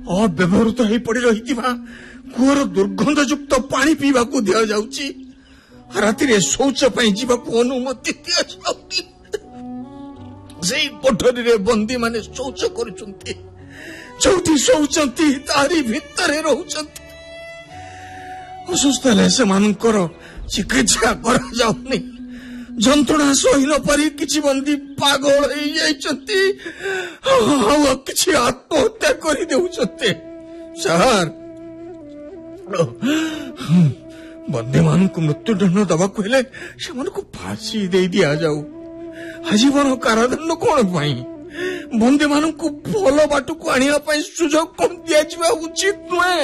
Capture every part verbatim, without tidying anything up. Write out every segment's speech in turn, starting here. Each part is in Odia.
ଅବ୍ୟବହୃତ ହୋଇ ପଡ଼ି ରହିଥିବା କୂଅର ଦୁର୍ଗନ୍ଧଯୁକ୍ତ ପାଣି ପିଇବାକୁ ଦିଆଯାଉଛି। ରାତିରେ ଶୌଚ ପାଇଁ ଯିବାକୁ ଅନୁମତି ଦିଆଯାଉନି। ସେଇ କୋଠରୀରେ ବନ୍ଦୀମାନେ ଶୌଚ କରୁଛନ୍ତି। ଯୋଉଠି ଶୋଉଛନ୍ତି ତାରି ଭିତରେ ରହୁଛନ୍ତି। ଅସୁସ୍ଥ ହେଲେ ସେମାନଙ୍କର ଚିକିତ୍ସା କରାଯାଉନି। ଯନ୍ତ୍ରଣା ସହି ନ ପାରି କିଛି ବନ୍ଦୀ ପାଗଳ ହେଇଯାଇଛନ୍ତି, ଆଉ କିଛି ଆତ୍ମହତ୍ୟା କରିଦେଉଛନ୍ତି। ସାର୍, ବନ୍ଦୀମାନଙ୍କୁ ମୃତ୍ୟୁଦଣ୍ଡ ଦେବାକୁ ହେଲେ ସେମାନଙ୍କୁ ଫାଶୀ ଦେଇ ଦିଆଯାଉ। ଆଜୀବନ କାରାଦଣ୍ଡ କଣ ପାଇଁ? ବନ୍ଦୀମାନଙ୍କୁ ଭଲ ବାଟକୁ ଆଣିବା ପାଇଁ ସୁଯୋଗ କଣ ଦିଆଯିବା ଉଚିତ ନୁହେଁ?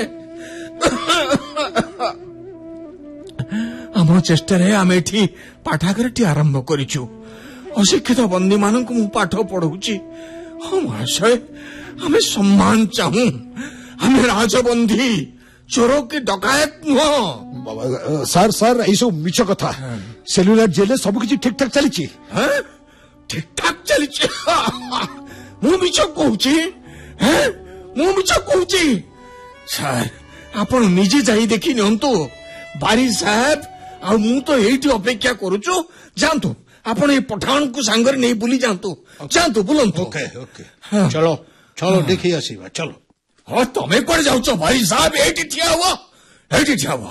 ଆମ ଚେଷ୍ଟାରେ ଆମେ ଏଠି ପାଠାଗାରଟି ଆରମ୍ଭ କରିଛୁ। ଅଶିକ୍ଷିତ ବନ୍ଦୀମାନଙ୍କୁ ମୁଁ ପାଠ ପଢଉଛି। ହଁ ମହାଶୟ, ଆମେ ସମ୍ମାନ ଚାହୁଁ। ଆମେ ରାଜବନ୍ଦୀ, ଚୋର କି ଡକାୟତ ନୁହଁ। ସାର୍ ସାର୍ ଏଇସବୁ ମିଛ କଥା। ସେଲୁଲାର ଜେଲରେ ସବୁକିଛି ଠିକ ଠାକ ଚାଲିଛି। ଠିକ ଠାକ ଚାଲିଛି? ମୁଁ ମିଛ କହୁଛି? ମୁଁ ମିଛ କହୁଛି? ସାର୍, ଆପଣ ନିଜେ ଯାଇ ଦେଖି ନିଅନ୍ତୁ। ବାରି ସାହେବ ଆଉ ମୁଁ ତ ଏଇଠି ଅପେକ୍ଷା କରୁଛୁ। ଯାଆନ୍ତୁ, ଆପଣ ଏଇ ପଠାଣକୁ ସାଙ୍ଗରେ ନେଇ ବୁଲି ଯାଆନ୍ତୁ। ଯାଆନ୍ତୁ, ବୁଲନ୍ତୁ। ଓକେ ଓକେ, ଚଲୋ ଚଲୋ ଦେଖି ଆସିବା, ଚଲୋ। ହଁ, ତମେ କୁଆଡେ ଯାଉଛ? ଭାଇ ସାହେବ ଏଇଠି ଠିଆ ହୁଅ, ଏଇଠି ଠିଆ ହୁଅ।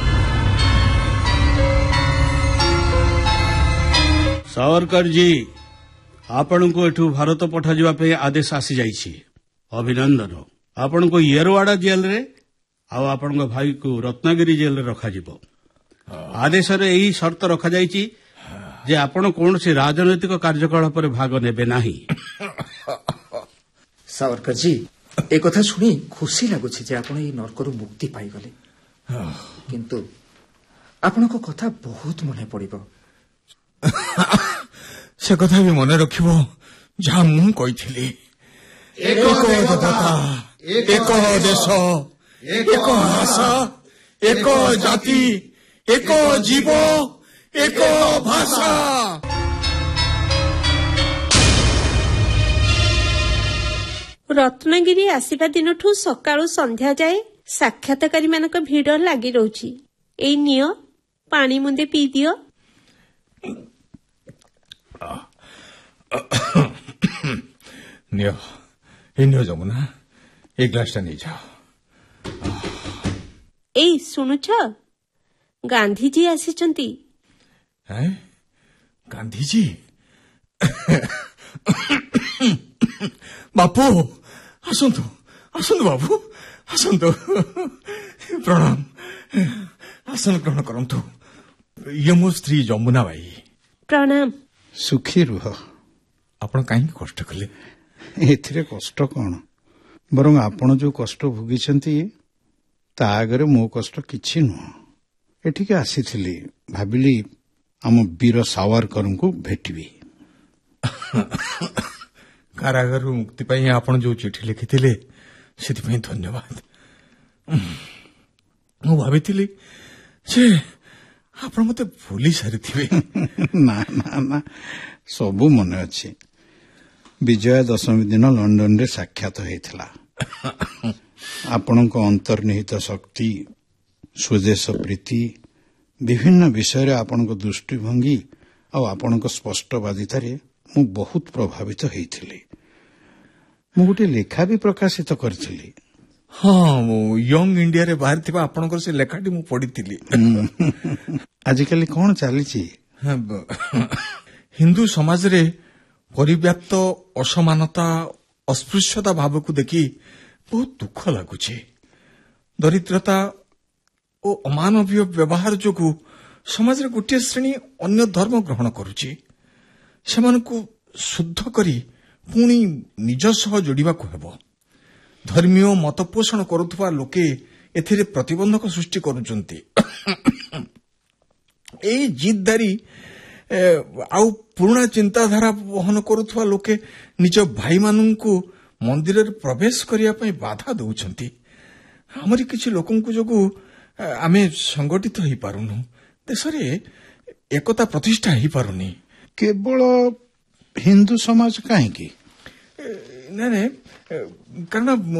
ସାୱରକର ଜି, ଆପଣଙ୍କୁ ଏଠୁ ଭାରତ ପଠାଯିବା ପାଇଁ ଆଦେଶ ଆସିଯାଇଛି। ଅଭିନନ୍ଦନ। ଆପଣଙ୍କୁ ୟେରୱାଡା ଜେଲରେ ଆଉ ଆପଣଙ୍କ ଭାଇକୁ ରତ୍ନଗିରି ଜେଲରେ ରଖାଯିବ। ଆଦେଶରେ ଏହି ସର୍ତ୍ତ ରଖାଯାଇଛି ଯେ ଆପଣ କୌଣସି ରାଜନୈତିକ କାର୍ଯ୍ୟକଳାପରେ ଭାଗ ନେବେ ନାହିଁ। ସାୱରକର ଜି, ଏ କଥା ଶୁଣି ଖୁସି ଲାଗୁଛି ଯେ ଆପଣ ଏଇ ନର୍କରୁ ମୁକ୍ତି ପାଇଗଲେ। କିନ୍ତୁ ଆପଣଙ୍କ କଥା ବହୁତ ମନେ ପଡ଼ିବ। ସେ କଥା ବି ମନେ ରଖିବ ଯାହା ମୁଁ କହିଥିଲି। ଏକ ଦେବତା, ଏକ ଦେଶ, ଏକ ଭାଷା, ଏକ ଜାତି, ଏକ ଜୀବ, ଏକ ଭାଷା। ରତ୍ନଗିରି ଆସିବା ଦିନଠୁ ସକାଳୁ ସନ୍ଧ୍ୟା ଯାଏ ସାକ୍ଷାତକାରୀମାନଙ୍କ ଭିଡ଼ ଲାଗି ରହୁଛି। ଏଇ ନିଅ, ପାଣି ମୁନ୍ଦେ ପିଇଦିଅ। ନିଅ, ଏ ନିଅ ଯମୁନା, ଏ ଗ୍ଲାସଟା ନେଇଯାଅ। ଏଇ ଶୁଣୁଛ, ଗାନ୍ଧିଜୀ ଆସିଛନ୍ତି। ଗାନ୍ଧିଜୀ? ବାପୁ, ଆସନ୍ତୁ ଆସନ୍ତୁ ବାବୁ, ଆସନ୍ତୁ। ପ୍ରଣାମ, ଆସନ ଗ୍ରହଣ କରନ୍ତୁ। ଇଏ ମୋ ସ୍ତ୍ରୀ ଯମୁନା ବାଇ। ପ୍ରଣାମ। ସୁଖୀ ରୁହ। ଆପଣ କାହିଁକି କଷ୍ଟ କଲେ? ଏଥିରେ କଷ୍ଟ କଣ? ବରଂ ଆପଣ ଯୋଉ କଷ୍ଟ ଭୋଗିଛନ୍ତି ତା ଆଗରେ ମୋ କଷ୍ଟ କିଛି ନୁହଁ। ଏଠିକି ଆସିଥିଲି, ଭାବିଲି ଆମ ବୀର ସାୱରକରଙ୍କୁ ଭେଟିବି। କାରାଗାରରୁ ମୁକ୍ତି ପାଇଁ ଆପଣ ଯୋଉ ଚିଠି ଲେଖିଥିଲେ ସେଥିପାଇଁ ଧନ୍ୟବାଦ। ମୁଁ ଭାବିଥିଲି ଯେ ଆପଣ ମତେ ଭୁଲି ସାରିଥିବେ। ନା ନା ନା, ସବୁ ମନେ ଅଛି। ବିଜୟା ଦଶମୀ ଦିନ ଲଣ୍ଡନରେ ସାକ୍ଷାତ ହୋଇଥିଲା। ଆପଣଙ୍କ ଅନ୍ତର୍ନିହିତ ଶକ୍ତି, ସ୍ୱଦେଶ ପ୍ରୀତି, ବିଭିନ୍ନ ବିଷୟରେ ଆପଣଙ୍କ ଦୃଷ୍ଟିଭଙ୍ଗୀ ଆଉ ଆପଣଙ୍କ ସ୍ପଷ୍ଟବାଦିତାରେ ମୁଁ ବହୁତ ପ୍ରଭାବିତ ହୋଇଥିଲି। ମୁଁ ଗୋଟିଏ ଲେଖା ବି ପ୍ରକାଶିତ କରିଥିଲି। ହଁ, ମୁଁ ୟଙ୍ଗ ଇଣ୍ଡିଆରେ ବାହାରିଥିବା ଆପଣଙ୍କର ସେ ଲେଖାଟି ମୁଁ ପଢିଥିଲି। ଆଜିକାଲି କଣ ଚାଲିଛି? ହିନ୍ଦୁ ସମାଜରେ ପରିବ୍ୟାପ୍ତ ଅସମାନତା, ଅସ୍ପୃଶ୍ୟତା ଭାବକୁ ଦେଖି ବହୁତ ଦୁଃଖ ଲାଗୁଛି। ଦରିଦ୍ରତା ଓ ଅମାନବୀୟ ବ୍ୟବହାର ଯୋଗୁଁ ସମାଜରେ ଗୋଟିଏ ଶ୍ରେଣୀ ଅନ୍ୟ ଧର୍ମ ଗ୍ରହଣ କରୁଛି। ସେମାନଙ୍କୁ ଶୁଦ୍ଧ କରି ପୁଣି ନିଜ ସହ ଯୋଡ଼ିବାକୁ ହେବ। ଧର୍ମୀୟ ମତ ପୋଷଣ କରୁଥିବା ଲୋକେ ଏଥିରେ ପ୍ରତିବନ୍ଧକ ସୃଷ୍ଟି କରୁଛନ୍ତି। ଏଇ ଜିଦ୍ଦାରୀ ଆଉ ପୁରୁଣା ଚିନ୍ତାଧାରା ବହନ କରୁଥିବା ଲୋକେ ନିଜ ଭାଇମାନଙ୍କୁ ମନ୍ଦିରରେ ପ୍ରବେଶ କରିବା ପାଇଁ ବାଧା ଦେଉଛନ୍ତି। ଆମରି କିଛି ଲୋକଙ୍କ ଯୋଗୁଁ ଆମେ ସଂଗଠିତ ହୋଇପାରୁନୁ। ଦେଶରେ ଏକତା ପ୍ରତିଷ୍ଠା ହୋଇପାରୁନି। କେବଳ ହିନ୍ଦୁ ସମାଜ କାହିଁକି? ନାଇଁ ନାଇଁ, କାରଣ